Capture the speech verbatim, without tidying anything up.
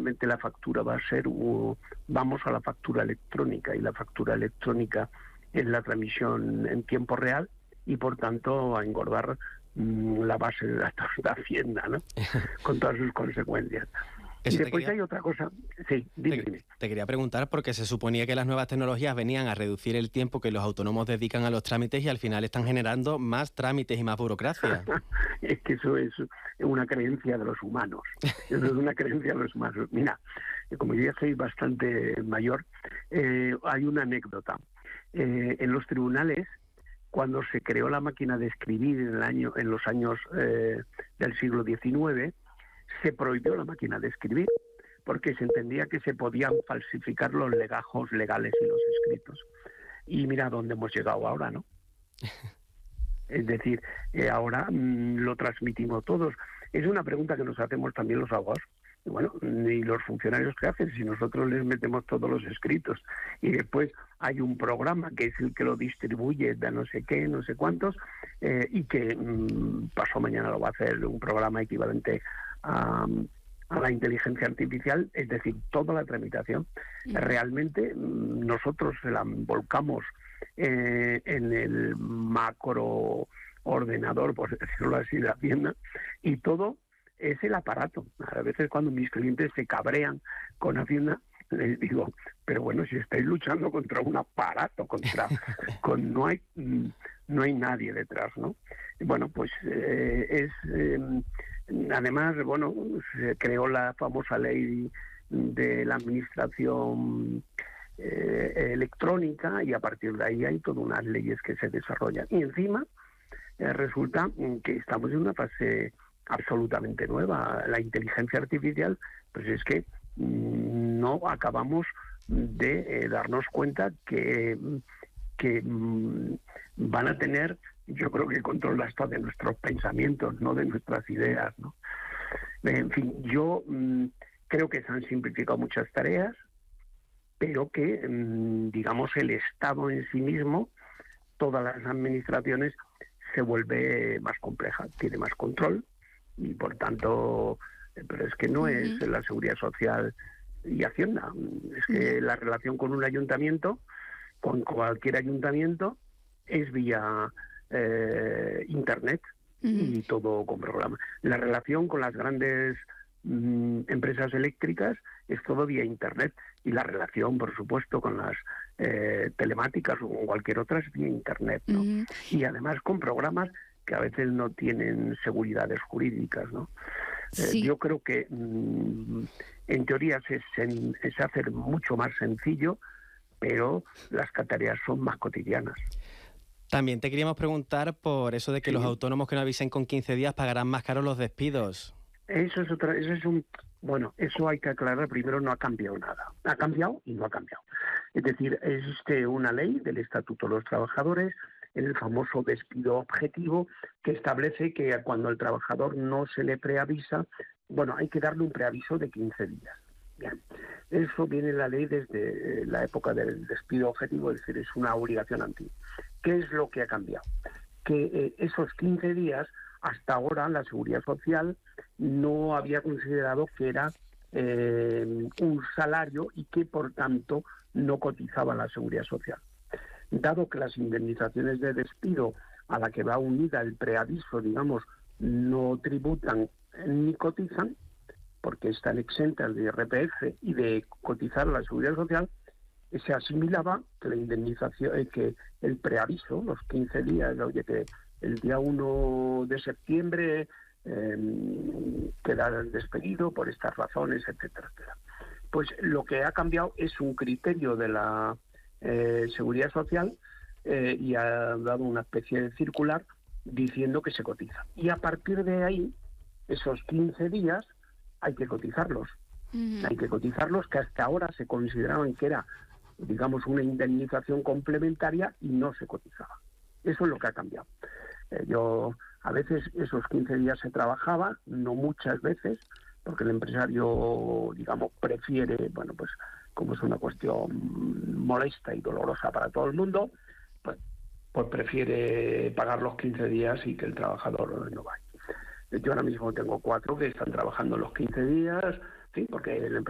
realmente la factura va a ser, uh, vamos a la factura electrónica, y la factura electrónica es la transmisión en tiempo real y por tanto a engordar mmm, la base de datos de Hacienda, ¿no? Con todas sus consecuencias. Eso y después quería, hay otra cosa. Sí, dime, te, dime. te quería preguntar porque se suponía que las nuevas tecnologías venían a reducir el tiempo que los autónomos dedican a los trámites y al final están generando más trámites y más burocracia. Es que eso es una creencia de los humanos. Eso es una creencia de los humanos. Mira, como yo ya soy bastante mayor, eh, hay una anécdota. Eh, en los tribunales, cuando se creó la máquina de escribir en, el año, en los años eh, del siglo diecinueve, se prohibió la máquina de escribir porque se entendía que se podían falsificar los legajos legales y los escritos. Y mira dónde hemos llegado ahora, ¿no? Es decir, eh, ahora mmm, lo transmitimos todos. Es una pregunta que nos hacemos también los abogados. Y bueno, ni los funcionarios que hacen, si nosotros les metemos todos los escritos y después hay un programa que es el que lo distribuye de no sé qué, no sé cuántos, eh, y que mmm, pasado mañana lo va a hacer un programa equivalente a, a la inteligencia artificial, es decir, toda la tramitación. Mm. Realmente mmm, nosotros se la volcamos eh, en el macro ordenador, por decirlo así, de Hacienda, y todo es el aparato. A veces cuando mis clientes se cabrean con Hacienda, les digo, pero bueno, si estáis luchando contra un aparato, contra con no hay no hay nadie detrás, ¿no? Bueno, pues eh, es eh, además, bueno, se creó la famosa ley de la administración eh, electrónica, y a partir de ahí hay todas unas leyes que se desarrollan. Y encima eh, resulta que estamos en una fase absolutamente nueva. La inteligencia artificial, pues es que mmm, no acabamos de eh, darnos cuenta que, que mmm, van a tener, yo creo que control hasta de nuestros pensamientos, no de nuestras ideas, ¿no? En fin, yo mmm, creo que se han simplificado muchas tareas, pero que, mmm, digamos, el Estado en sí mismo, todas las administraciones, se vuelve más compleja, tiene más control. Y por tanto, pero es que no uh-huh. es la Seguridad Social y Hacienda, es que uh-huh. la relación con un ayuntamiento, con cualquier ayuntamiento, es vía eh, internet uh-huh. y todo con programa. La relación con las grandes mm, empresas eléctricas es todo vía internet, y la relación, por supuesto, con las eh, telemáticas o con cualquier otra es vía internet, ¿no? Uh-huh. Y además con programas que a veces no tienen seguridades jurídicas, ¿no? Sí. Eh, yo creo que mmm, en teoría se, se, es hacer mucho más sencillo, pero las tareas son más cotidianas. También te queríamos preguntar por eso de que sí. los autónomos que no avisen con quince días pagarán más caros los despidos. Eso es otra, eso es un, bueno, eso hay que aclarar. Primero, no ha cambiado nada. Ha cambiado y no ha cambiado. Es decir, existe una ley del Estatuto de los Trabajadores, el famoso despido objetivo, que establece que cuando al trabajador no se le preavisa, bueno, hay que darle un preaviso de quince días. Bien. Eso viene en la ley desde la época del despido objetivo, es decir, es una obligación antigua. ¿Qué es lo que ha cambiado? Que eh, esos quince días, hasta ahora la Seguridad Social no había considerado que era eh, un salario y que por tanto no cotizaba la Seguridad Social. Dado que las indemnizaciones de despido a la que va unida el preaviso, digamos, no tributan ni cotizan, porque están exentas de I R P F y de cotizar a la Seguridad Social, se asimilaba que la indemnización, eh, que el preaviso, los quince días, oye, que el día uno de septiembre eh, queda despedido por estas razones, etcétera, etcétera. Pues lo que ha cambiado es un criterio de la Eh, Seguridad Social eh, y ha dado una especie de circular diciendo que se cotiza. Y a partir de ahí, esos quince días hay que cotizarlos. Uh-huh. Hay que cotizarlos, que hasta ahora se consideraban que era, digamos, una indemnización complementaria y no se cotizaba. Eso es lo que ha cambiado. Eh, yo, a veces esos quince días se trabajaba, no muchas veces, porque el empresario, digamos, prefiere, bueno, pues como es una cuestión molesta y dolorosa para todo el mundo, pues, pues prefiere pagar los quince días y que el trabajador no vaya. Yo ahora mismo tengo cuatro que están trabajando los quince días, sí, porque el empresario